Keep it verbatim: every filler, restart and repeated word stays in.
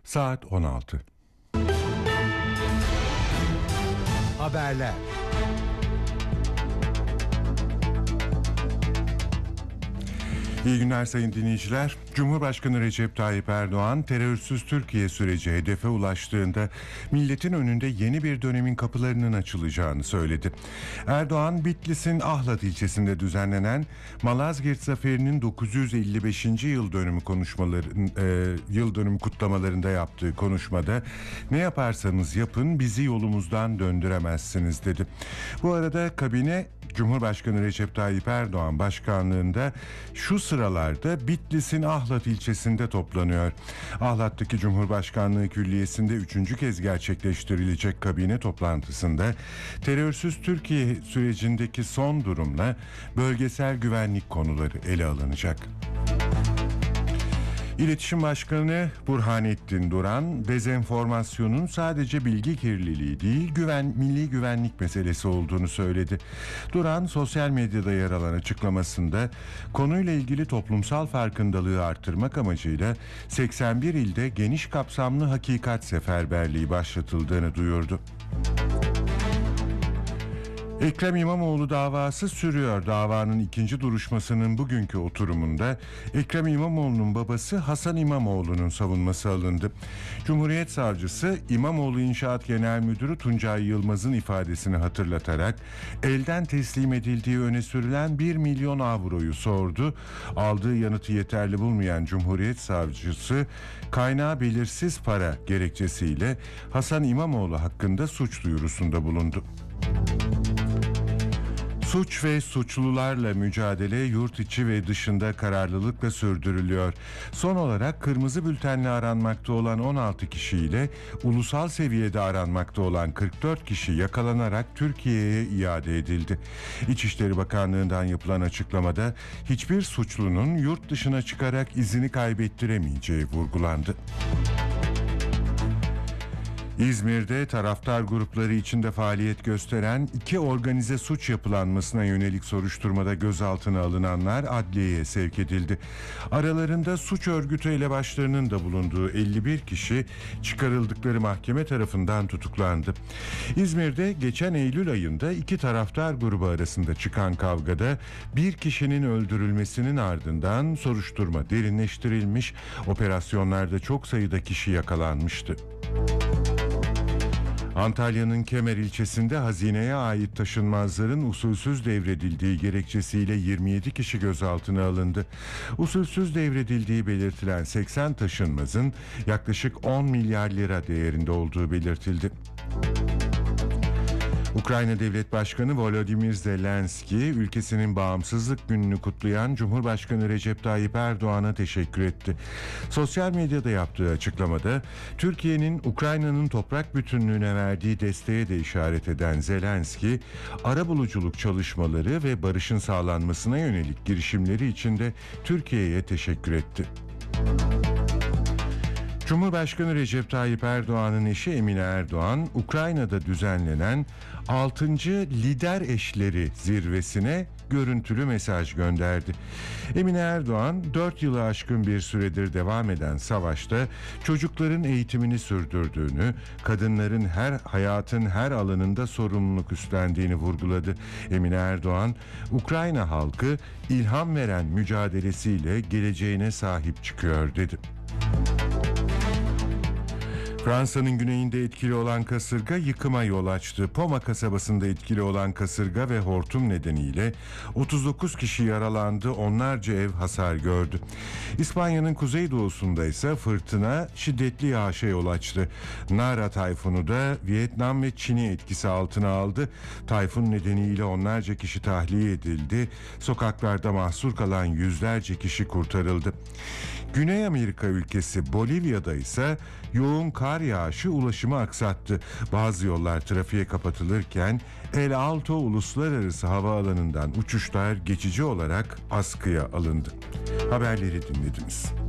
Saat on altı. Haberler. İyi günler sayın dinleyiciler. Cumhurbaşkanı Recep Tayyip Erdoğan, terörsüz Türkiye süreci hedefe ulaştığında milletin önünde yeni bir dönemin kapılarının açılacağını söyledi. Erdoğan, Bitlis'in Ahlat ilçesinde düzenlenen Malazgirt Zaferi'nin dokuz yüz elli beşinci yıl dönümü konuşmaları, e, yıl dönümü kutlamalarında yaptığı konuşmada "Ne yaparsanız yapın bizi yolumuzdan döndüremezsiniz" dedi. Bu arada kabine Cumhurbaşkanı Recep Tayyip Erdoğan başkanlığında şu sıralarda Bitlis'in Ahlat ilçesinde toplanıyor. Ahlat'taki Cumhurbaşkanlığı Külliyesi'nde üçüncü kez gerçekleştirilecek kabine toplantısında terörsüz Türkiye sürecindeki son durumla bölgesel güvenlik konuları ele alınacak. İletişim Başkanı Burhanettin Duran, dezenformasyonun sadece bilgi kirliliği değil, güven, milli güvenlik meselesi olduğunu söyledi. Duran, sosyal medyada yer alan açıklamasında konuyla ilgili toplumsal farkındalığı artırmak amacıyla seksen bir ilde geniş kapsamlı hakikat seferberliği başlatıldığını duyurdu. Ekrem İmamoğlu davası sürüyor. Davanın ikinci duruşmasının bugünkü oturumunda Ekrem İmamoğlu'nun babası Hasan İmamoğlu'nun savunması alındı. Cumhuriyet Savcısı İmamoğlu İnşaat Genel Müdürü Tuncay Yılmaz'ın ifadesini hatırlatarak elden teslim edildiği öne sürülen bir milyon avroyu sordu. Aldığı yanıtı yeterli bulmayan Cumhuriyet Savcısı kaynağı belirsiz para gerekçesiyle Hasan İmamoğlu hakkında suç duyurusunda bulundu. Suç ve suçlularla mücadele yurt içi ve dışında kararlılıkla sürdürülüyor. Son olarak kırmızı bültenle aranmakta olan on altı kişiyle ulusal seviyede aranmakta olan kırk dört kişi yakalanarak Türkiye'ye iade edildi. İçişleri Bakanlığı'ndan yapılan açıklamada hiçbir suçlunun yurt dışına çıkarak izini kaybettiremeyeceği vurgulandı. İzmir'de taraftar grupları içinde faaliyet gösteren iki organize suç yapılanmasına yönelik soruşturmada gözaltına alınanlar adliyeye sevk edildi. Aralarında suç örgütü elebaşlarının da bulunduğu elli bir kişi çıkarıldıkları mahkeme tarafından tutuklandı. İzmir'de geçen Eylül ayında iki taraftar grubu arasında çıkan kavgada bir kişinin öldürülmesinin ardından soruşturma derinleştirilmiş, operasyonlarda çok sayıda kişi yakalanmıştı. Antalya'nın Kemer ilçesinde hazineye ait taşınmazların usulsüz devredildiği gerekçesiyle yirmi yedi kişi gözaltına alındı. Usulsüz devredildiği belirtilen seksen taşınmazın yaklaşık on milyar lira değerinde olduğu belirtildi. Ukrayna Devlet Başkanı Volodymyr Zelenski, ülkesinin bağımsızlık gününü kutlayan Cumhurbaşkanı Recep Tayyip Erdoğan'a teşekkür etti. Sosyal medyada yaptığı açıklamada, Türkiye'nin Ukrayna'nın toprak bütünlüğüne verdiği desteğe de işaret eden Zelenski, arabuluculuk çalışmaları ve barışın sağlanmasına yönelik girişimleri için de Türkiye'ye teşekkür etti. Cumhurbaşkanı Recep Tayyip Erdoğan'ın eşi Emine Erdoğan, Ukrayna'da düzenlenen altıncı Lider Eşleri Zirvesi'ne görüntülü mesaj gönderdi. Emine Erdoğan, dört yılı aşkın bir süredir devam eden savaşta çocukların eğitimini sürdürdüğünü, kadınların her hayatın her alanında sorumluluk üstlendiğini vurguladı. Emine Erdoğan, Ukrayna halkı ilham veren mücadelesiyle geleceğine sahip çıkıyor dedi. Fransa'nın güneyinde etkili olan kasırga yıkıma yol açtı. Poma kasabasında etkili olan kasırga ve hortum nedeniyle otuz dokuz kişi yaralandı, onlarca ev hasar gördü. İspanya'nın kuzeydoğusunda ise fırtına şiddetli yağışa yol açtı. Nara tayfunu da Vietnam ve Çin'i etkisi altına aldı. Tayfun nedeniyle onlarca kişi tahliye edildi. Sokaklarda mahsur kalan yüzlerce kişi kurtarıldı. Güney Amerika ülkesi Bolivya'da ise yoğun kar yağışı ulaşımı aksattı. Bazı yollar trafiğe kapatılırken El Alto Uluslararası Havaalanı'ndan uçuşlar geçici olarak askıya alındı. Haberleri dinlediniz.